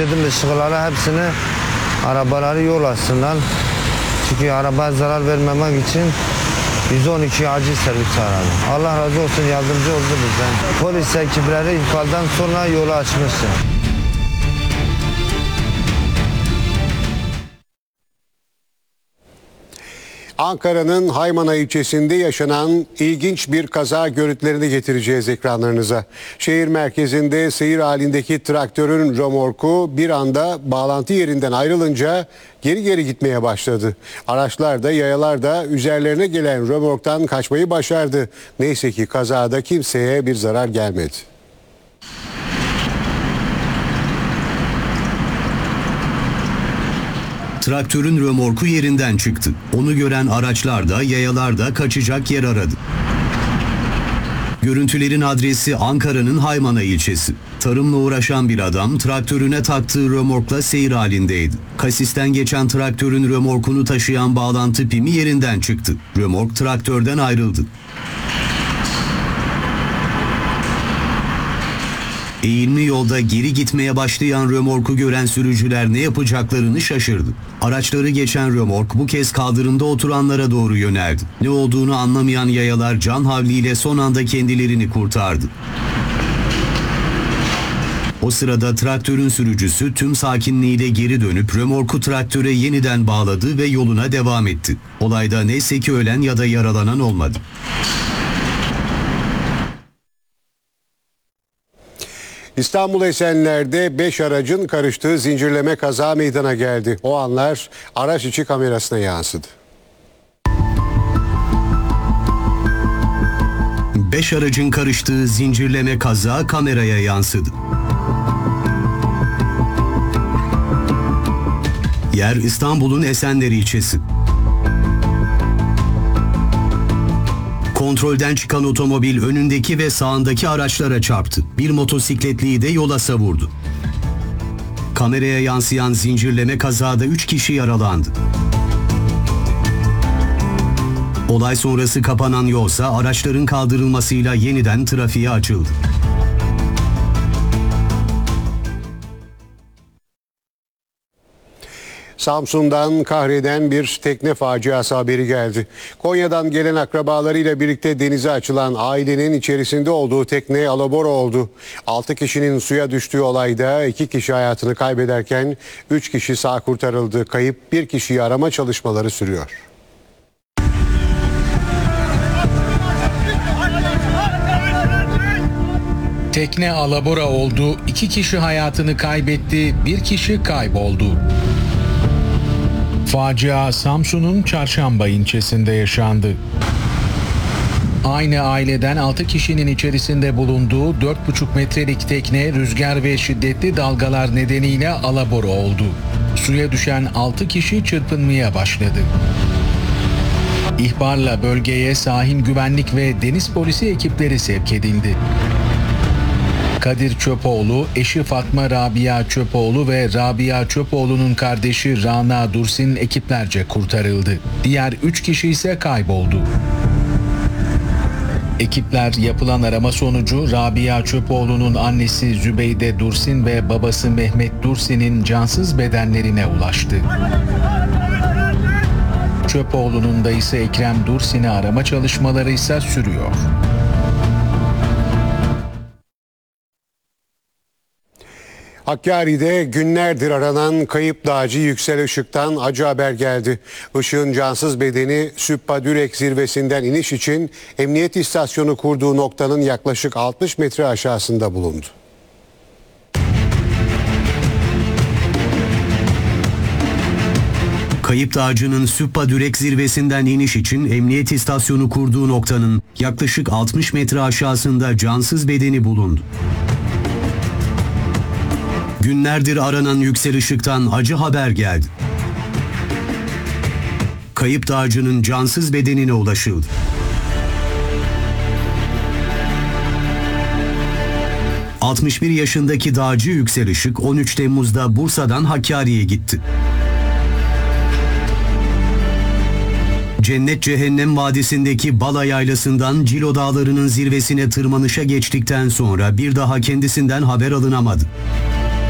dedim ışıkları hepsini arabaları yol açsınlar. Çünkü arabaya zarar vermemek için 112 acil servis aradı. Allah razı olsun, yardımcı oldu bize. Polis ekipleri infazdan sonra yolu açmıştı. Ankara'nın Haymana ilçesinde yaşanan ilginç bir kaza görüntülerini getireceğiz ekranlarınıza. Şehir merkezinde seyir halindeki traktörün römorku bir anda bağlantı yerinden ayrılınca geri gitmeye başladı. Araçlar da yayalar da üzerlerine gelen römorktan kaçmayı başardı. Neyse ki kazada kimseye bir zarar gelmedi. Traktörün römorku yerinden çıktı. Onu gören araçlar da yayalar da kaçacak yer aradı. Görüntülerin adresi Ankara'nın Haymana ilçesi. Tarımla uğraşan bir adam traktörüne taktığı römorkla seyir halindeydi. Kasisten geçen traktörün römorkunu taşıyan bağlantı pimi yerinden çıktı. Römork traktörden ayrıldı. Eğimli yolda geri gitmeye başlayan römorku gören sürücüler ne yapacaklarını şaşırdı. Araçları geçen römork bu kez kaldırımda oturanlara doğru yöneldi. Ne olduğunu anlamayan yayalar can havliyle son anda kendilerini kurtardı. O sırada traktörün sürücüsü tüm sakinliğiyle geri dönüp römorku traktöre yeniden bağladı ve yoluna devam etti. Olayda neyse ki ölen ya da yaralanan olmadı. İstanbul Esenler'de 5 aracın karıştığı zincirleme kaza meydana geldi. O anlar araç içi kamerasına yansıdı. 5 aracın karıştığı zincirleme kaza kameraya yansıdı. Yer İstanbul'un Esenler ilçesi. Kontrolden çıkan otomobil önündeki ve sağındaki araçlara çarptı. Bir motosikletliyi de yola savurdu. Kameraya yansıyan zincirleme kazada 3 kişi yaralandı. Olay sonrası kapanan yolsa araçların kaldırılmasıyla yeniden trafiğe açıldı. Samsun'dan kahreden bir tekne faciası haberi geldi. Konya'dan gelen akrabalarıyla birlikte denize açılan ailenin içerisinde olduğu tekne alabora oldu. 6 kişinin suya düştüğü olayda 2 kişi hayatını kaybederken 3 kişi sağ kurtarıldı. Kayıp bir kişiyi arama çalışmaları sürüyor. Tekne alabora oldu, 2 kişi hayatını kaybetti, 1 kişi kayboldu. Facia Samsun'un Çarşamba ilçesinde yaşandı. Aynı aileden 6 kişinin içerisinde bulunduğu 4,5 metrelik tekne rüzgar ve şiddetli dalgalar nedeniyle alabora oldu. Suya düşen 6 kişi çırpınmaya başladı. İhbarla bölgeye sahil güvenlik ve deniz polisi ekipleri sevk edildi. Kadir Çöpoğlu, eşi Fatma Rabia Çöpoğlu ve Rabia Çöpoğlu'nun kardeşi Rana Dursin ekiplerce kurtarıldı. Diğer 3 kişi ise kayboldu. Ekipler yapılan arama sonucu Rabia Çöpoğlu'nun annesi Zübeyde Dursin ve babası Mehmet Dursin'in cansız bedenlerine ulaştı. Çöpoğlu'nun dayısı Ekrem Dursin'i arama çalışmaları ise sürüyor. Hakkari'de günlerdir aranan kayıp dağcı Yüksel Işık'tan acı haber geldi. Işık'ın cansız bedeni Süppadürek zirvesinden iniş için emniyet istasyonu kurduğu noktanın yaklaşık 60 metre aşağısında bulundu. Kayıp dağcının Süppadürek zirvesinden iniş için emniyet istasyonu kurduğu noktanın yaklaşık 60 metre aşağısında cansız bedeni bulundu. Günlerdir aranan Yüksel Işık'tan acı haber geldi. Kayıp dağcının cansız bedenine ulaşıldı. ...61 yaşındaki dağcı Yüksel Işık 13 Temmuz'da Bursa'dan Hakkari'ye gitti. Cennet Cehennem Vadisi'ndeki Bala Yaylası'ndan Cilo Dağları'nın zirvesine tırmanışa geçtikten sonra bir daha kendisinden haber alınamadı.